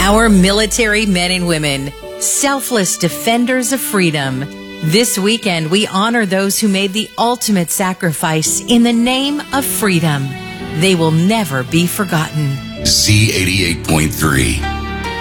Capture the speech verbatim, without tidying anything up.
Our military men and women, selfless defenders of freedom. This weekend, we honor those who made the ultimate sacrifice in the name of freedom. They will never be forgotten. Z eighty-eight point three.